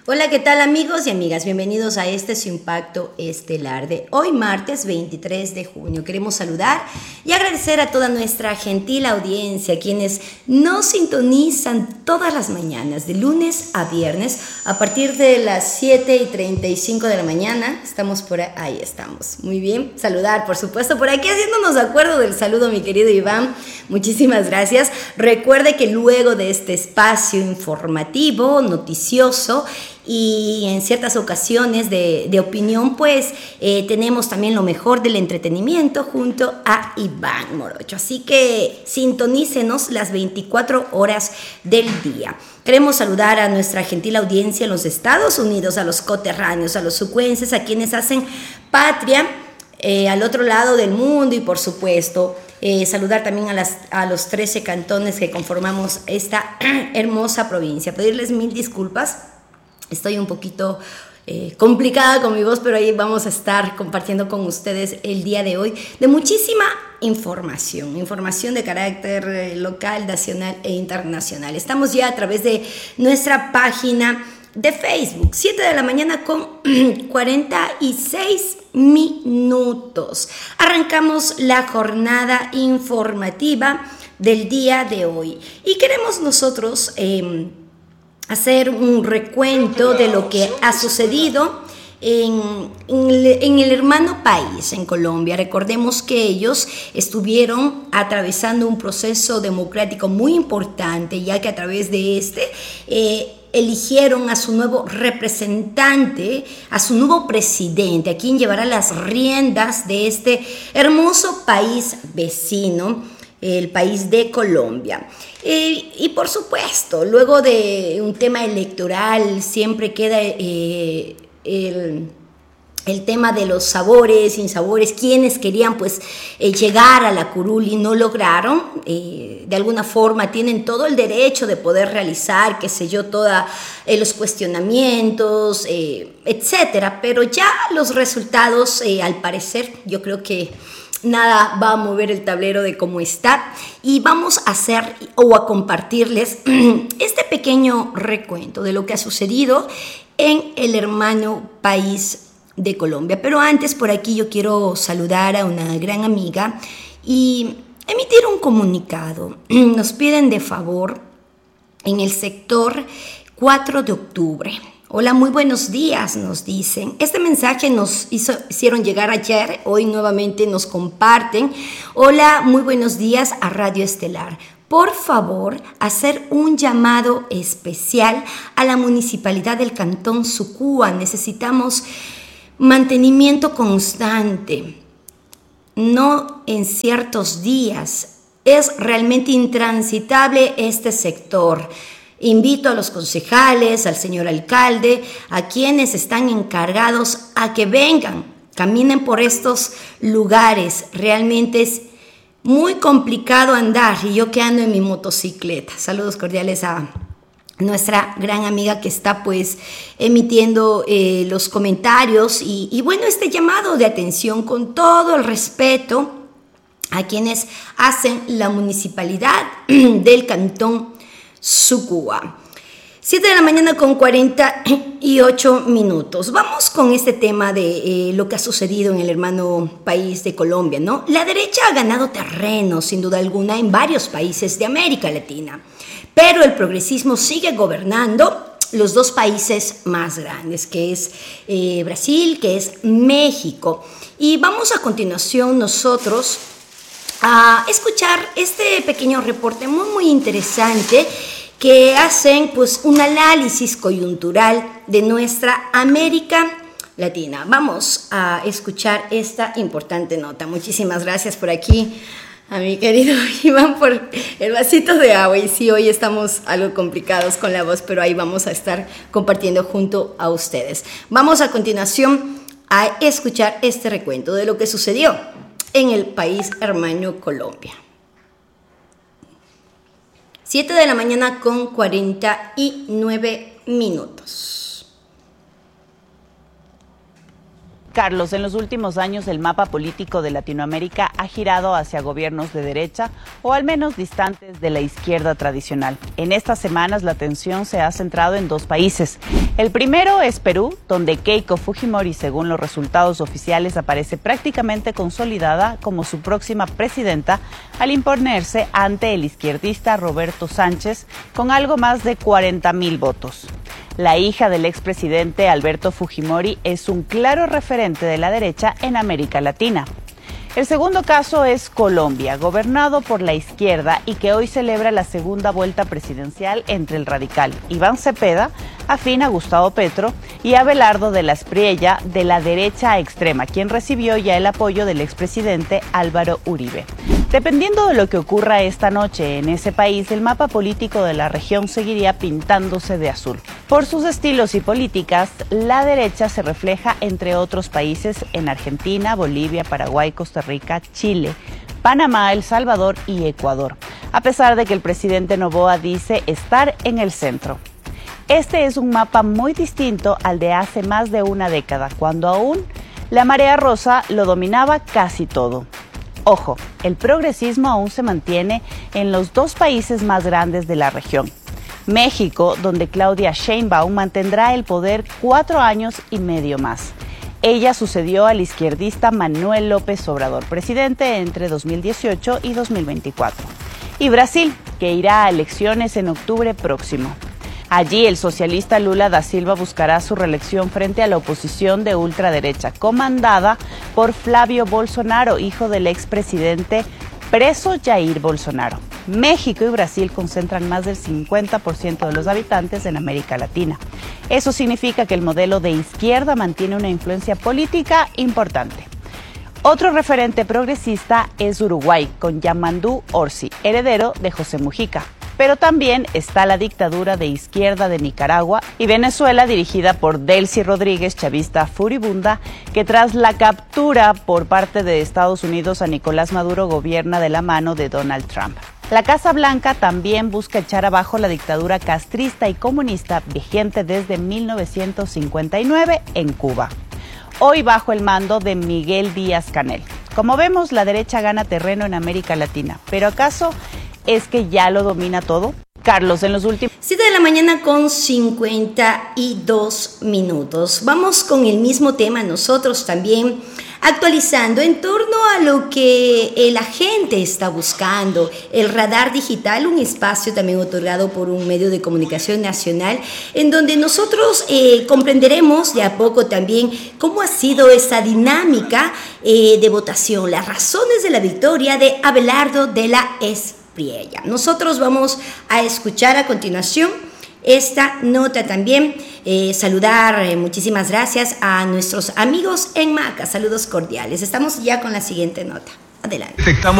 Hola, ¿qué tal amigos y amigas? Bienvenidos a este su impacto estelar de hoy martes 23 de junio. Queremos saludar y agradecer a toda nuestra gentil audiencia, quienes nos sintonizan todas las mañanas, de lunes a viernes, a partir de las 7:35 de la mañana. Estamos por ahí, estamos. Muy bien, saludar, por supuesto, por aquí haciéndonos de acuerdo del saludo, mi querido Iván. Muchísimas gracias. Recuerde que luego de este espacio informativo, noticioso, y en ciertas ocasiones de opinión, pues tenemos también lo mejor del entretenimiento junto a Iván Morocho. Así que sintonícenos las 24 horas del día. Queremos saludar a nuestra gentil audiencia en los Estados Unidos, a los coterráneos, a los sucuenses, a quienes hacen patria al otro lado del mundo y por supuesto saludar también a los 13 cantones que conformamos esta hermosa provincia. Pedirles mil disculpas. Estoy un poquito complicada con mi voz, pero ahí vamos a estar compartiendo con ustedes el día de hoy de muchísima información de carácter local, nacional e internacional. Estamos ya a través de nuestra página de Facebook, 7 de la mañana con 46 minutos. Arrancamos la jornada informativa del día de hoy y queremos nosotros hacer un recuento de lo que ha sucedido en el hermano país, en Colombia. Recordemos que ellos estuvieron atravesando un proceso democrático muy importante, ya que a través de eligieron a su nuevo representante, a su nuevo presidente, a quien llevará las riendas de este hermoso país vecino, el país de Colombia. Y por supuesto, luego de un tema electoral siempre queda el tema de los sabores, sinsabores, quienes querían llegar a la curul y no lograron, de alguna forma tienen todo el derecho de poder realizar, todos los cuestionamientos, etcétera, pero ya los resultados, al parecer, yo creo que nada va a mover el tablero de cómo está y vamos a hacer o a compartirles este pequeño recuento de lo que ha sucedido en el hermano país de Colombia. Pero antes, por aquí yo quiero saludar a una gran amiga y emitir un comunicado. Nos piden de favor en el sector 4 de octubre. Hola, muy buenos días, nos dicen. Este mensaje nos hicieron llegar ayer, hoy nuevamente nos comparten. Hola, muy buenos días a Radio Estelar. Por favor, hacer un llamado especial a la municipalidad del Cantón Sucúa. Necesitamos mantenimiento constante, no en ciertos días. Es realmente intransitable este sector. Invito a los concejales, al señor alcalde, a quienes están encargados a que vengan, caminen por estos lugares. Realmente es muy complicado andar y yo que ando en mi motocicleta. Saludos cordiales a nuestra gran amiga que está emitiendo los comentarios y bueno, este llamado de atención con todo el respeto a quienes hacen la municipalidad del Cantón Sucúa. 7 de la mañana con 48 minutos. Vamos con este tema de lo que ha sucedido en el hermano país de Colombia, ¿no? La derecha ha ganado terreno, sin duda alguna, en varios países de América Latina, pero el progresismo sigue gobernando los dos países más grandes, que es Brasil, que es México. Y vamos a continuación nosotros a escuchar este pequeño reporte muy interesante que hacen un análisis coyuntural de nuestra América Latina. Vamos a escuchar esta importante nota. Muchísimas gracias por aquí a mi querido Iván por el vasito de agua. Y sí, hoy estamos algo complicados con la voz, pero ahí vamos a estar compartiendo junto a ustedes. Vamos a continuación a escuchar este recuento de lo que sucedió en el país hermano Colombia. 7 de la mañana con 49 minutos. Carlos, en los últimos años el mapa político de Latinoamérica ha girado hacia gobiernos de derecha o al menos distantes de la izquierda tradicional. En estas semanas la atención se ha centrado en dos países. El primero es Perú, donde Keiko Fujimori, según los resultados oficiales, aparece prácticamente consolidada como su próxima presidenta al imponerse ante el izquierdista Roberto Sánchez con algo más de 40,000 votos. La hija del expresidente Alberto Fujimori es un claro referente de la derecha en América Latina. El segundo caso es Colombia, gobernado por la izquierda y que hoy celebra la segunda vuelta presidencial entre el radical Iván Cepeda, afín a Gustavo Petro, y Abelardo de la Espriella, de la derecha extrema, quien recibió ya el apoyo del expresidente Álvaro Uribe. Dependiendo de lo que ocurra esta noche en ese país, el mapa político de la región seguiría pintándose de azul. Por sus estilos y políticas, la derecha se refleja entre otros países en Argentina, Bolivia, Paraguay, Costa Rica, Chile, Panamá, El Salvador y Ecuador, a pesar de que el presidente Noboa dice estar en el centro. Este es un mapa muy distinto al de hace más de una década, cuando aún la marea rosa lo dominaba casi todo. Ojo, el progresismo aún se mantiene en los dos países más grandes de la región. México, donde Claudia Sheinbaum mantendrá el poder 4 años y medio más. Ella sucedió al izquierdista Manuel López Obrador, presidente entre 2018 y 2024. Y Brasil, que irá a elecciones en octubre próximo. Allí el socialista Lula da Silva buscará su reelección frente a la oposición de ultraderecha, comandada por Flavio Bolsonaro, hijo del expresidente preso Jair Bolsonaro. México y Brasil concentran más del 50% de los habitantes en América Latina. Eso significa que el modelo de izquierda mantiene una influencia política importante. Otro referente progresista es Uruguay, con Yamandú Orsi, heredero de José Mujica. Pero también está la dictadura de izquierda de Nicaragua y Venezuela, dirigida por Delcy Rodríguez, chavista furibunda, que tras la captura por parte de Estados Unidos a Nicolás Maduro gobierna de la mano de Donald Trump. La Casa Blanca también busca echar abajo la dictadura castrista y comunista vigente desde 1959 en Cuba, hoy bajo el mando de Miguel Díaz-Canel. Como vemos, la derecha gana terreno en América Latina, pero ¿acaso es que ya lo domina todo? Carlos, en los últimos... 7 de la mañana con 52 minutos. Vamos con el mismo tema nosotros también, actualizando en torno a lo que la gente está buscando. El radar digital, un espacio también otorgado por un medio de comunicación nacional, en donde nosotros comprenderemos de a poco también cómo ha sido esa dinámica de votación, las razones de la victoria de Abelardo de la Espriella. Nosotros vamos a escuchar a continuación esta nota también. Saludar, muchísimas gracias a nuestros amigos en Maca. Saludos cordiales. Estamos ya con la siguiente nota. Adelante. Detectamos